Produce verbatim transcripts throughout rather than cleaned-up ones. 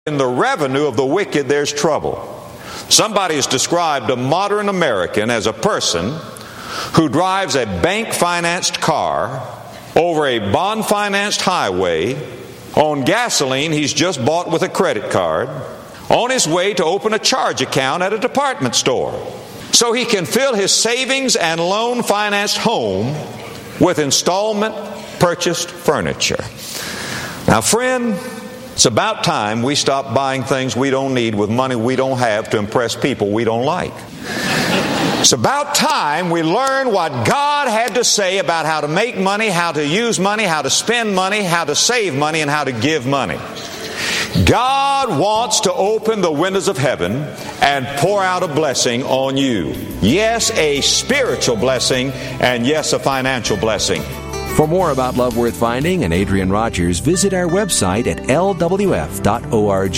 In the revenue of the wicked, there's trouble. Somebody has described a modern American as a person who drives a bank-financed car over a bond-financed highway on gasoline he's just bought with a credit card, on his way to open a charge account at a department store, so he can fill his savings and loan-financed home with installment-purchased furniture. Now, friend, it's about time we stop buying things we don't need with money we don't have to impress people we don't like. It's about time we learn what God had to say about how to make money, how to use money, how to spend money, how to save money, and how to give money. God wants to open the windows of heaven and pour out a blessing on you. Yes, a spiritual blessing, and yes, a financial blessing. For more about Love Worth Finding and Adrian Rogers, visit our website at L W F dot org.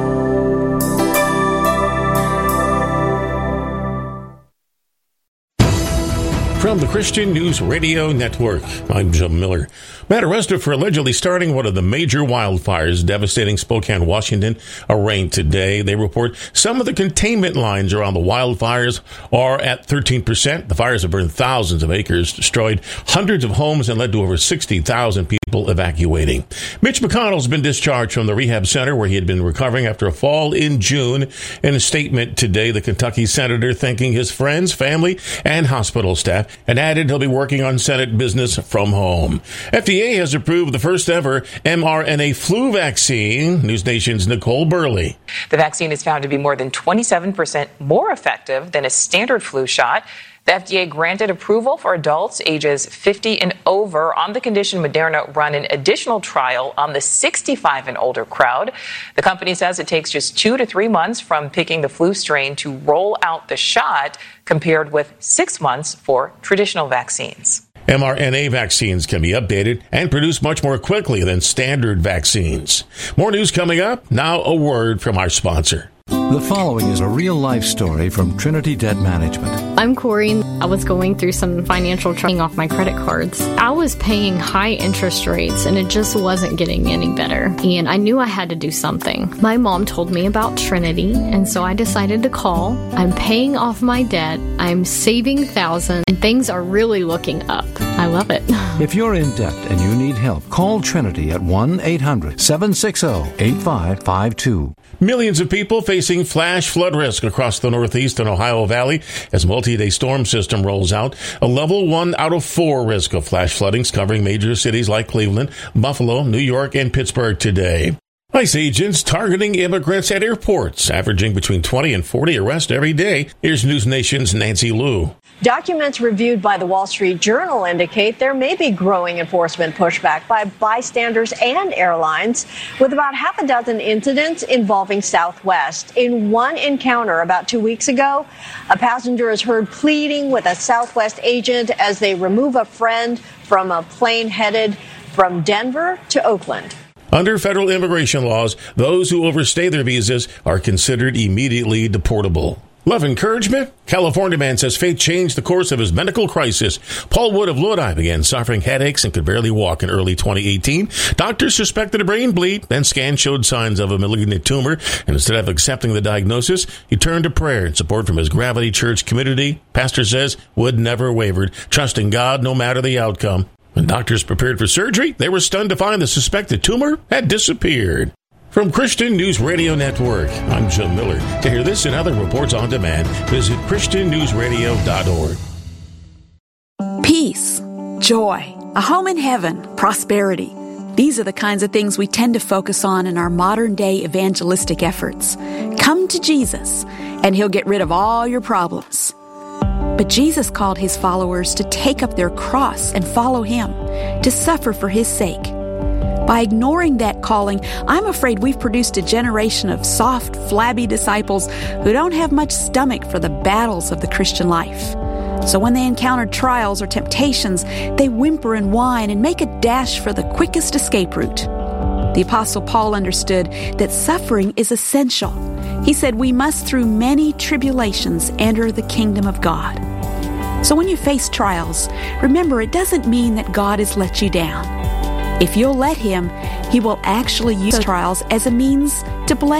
From the Christian News Radio Network, I'm Jim Miller. Man arrested for allegedly starting one of the major wildfires devastating Spokane, Washington, arraigned today. They report some of the containment lines around the wildfires are at thirteen percent. The fires have burned thousands of acres, destroyed hundreds of homes, and led to over sixty thousand people evacuating. Mitch McConnell's been discharged from the rehab center where he had been recovering after a fall in June. In a statement today, the Kentucky senator thanking his friends, family, and hospital staff, and added he'll be working on Senate business from home. F D A has approved the first ever mRNA flu vaccine. News Nation's Nicole Burley. The vaccine is found to be more than twenty-seven percent more effective than a standard flu shot. The F D A granted approval for adults ages fifty and over on the condition Moderna run an additional trial on the sixty-five and older crowd. The company says it takes just two to three months from picking the flu strain to roll out the shot, compared with six months for traditional vaccines. mRNA vaccines can be updated and produced much more quickly than standard vaccines. More news coming up. Now a word from our sponsor. The following is a real-life story from Trinity Debt Management. I'm Corey. I was going through some financial trouble off my credit cards. I was paying high interest rates, and it just wasn't getting any better. And I knew I had to do something. My mom told me about Trinity, and so I decided to call. I'm paying off my debt. I'm saving thousands, and things are really looking up. I love it. If you're in debt and you need help, call Trinity at one eight hundred seven six zero eight five five two. Millions of people facing flash flood risk across the Northeast and Ohio Valley as multi-day storm system rolls out. A level one out of four risk of flash floodings covering major cities like Cleveland, Buffalo, New York, and Pittsburgh today. ICE agents targeting immigrants at airports, averaging between twenty and forty arrests every day. Here's News Nation's Nancy Liu. Documents reviewed by the Wall Street Journal indicate there may be growing enforcement pushback by bystanders and airlines, with about half a dozen incidents involving Southwest. In one encounter about two weeks ago, a passenger is heard pleading with a Southwest agent as they remove a friend from a plane headed from Denver to Oakland. Under federal immigration laws, those who overstay their visas are considered immediately deportable. Love encouragement? California man says faith changed the course of his medical crisis. Paul Wood of Lodi began suffering headaches and could barely walk in early twenty eighteen. Doctors suspected a brain bleed, then scans showed signs of a malignant tumor. And instead of accepting the diagnosis, he turned to prayer and support from his Gravity Church community. Pastor says Wood never wavered, trusting God no matter the outcome. When doctors prepared for surgery, they were stunned to find the suspected tumor had disappeared. From Christian News Radio Network, I'm Jim Miller. To hear this and other reports on demand, visit Christian News Radio dot org. Peace, joy, a home in heaven, prosperity. These are the kinds of things we tend to focus on in our modern-day evangelistic efforts. Come to Jesus, and He'll get rid of all your problems. But Jesus called His followers to take up their cross and follow Him, to suffer for His sake. By ignoring that calling, I'm afraid we've produced a generation of soft, flabby disciples who don't have much stomach for the battles of the Christian life. So when they encounter trials or temptations, they whimper and whine and make a dash for the quickest escape route. The Apostle Paul understood that suffering is essential. He said we must, through many tribulations, enter the kingdom of God. So when you face trials, remember it doesn't mean that God has let you down. If you'll let Him, He will actually use trials as a means to bless